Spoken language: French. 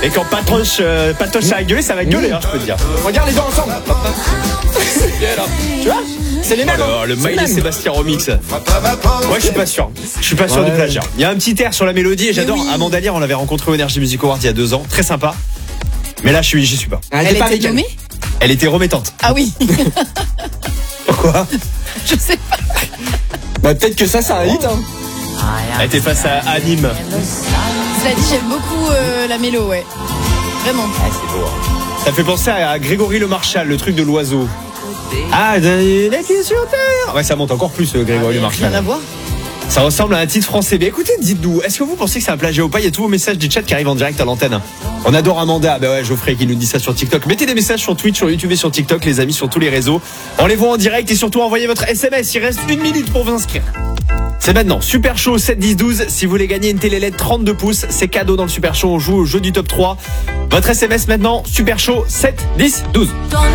Et quand Patoche a gueulé, ça va gueuler, je peux te dire. Regarde les deux ensemble. Tu vois, c'est les mêmes. Alors, le Miley Sébastien remix. Moi, je suis pas sûr. Je suis pas sûr du plagiat. Il y a un petit air sur la mélodie et j'adore. Amanda Lear, on l'avait rencontré au Energy Music Awards il y a 2 ans. Très sympa. Mais là, j'y suis pas. Elle était nommée ? Elle était remettante. Ah oui. Pourquoi ? Je sais pas. Bah, peut-être que ça un hit, hein. Elle était face à Anime. Cela dit, j'aime beaucoup la mélo, ouais. Vraiment. C'est beau. Ça fait penser à Grégory Le Marchal, le truc de l'oiseau. Ah, il est sur terre. Ouais, ça monte encore plus, Grégory Le Marchal. Rien à voir. Ça ressemble à un titre français. Mais écoutez, dites-nous, est-ce que vous pensez que c'est un plagiat ou pas ? Il y a tous vos messages du chat qui arrivent en direct à l'antenne. On adore Amanda. Bah ouais, Geoffrey qui nous dit ça sur TikTok. Mettez des messages sur Twitch, sur YouTube et sur TikTok, les amis, sur tous les réseaux. On les voit en direct et surtout envoyez votre SMS. Il reste 1 minute pour vous inscrire. C'est maintenant, Super Show 7 10 12. Si vous voulez gagner une télé LED 32 pouces, c'est cadeau dans le Super Show. On joue au jeu du top 3. Votre SMS maintenant, Super Show 7 10 12.